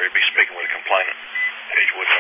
he'd be speaking with a complainant at Edgewood.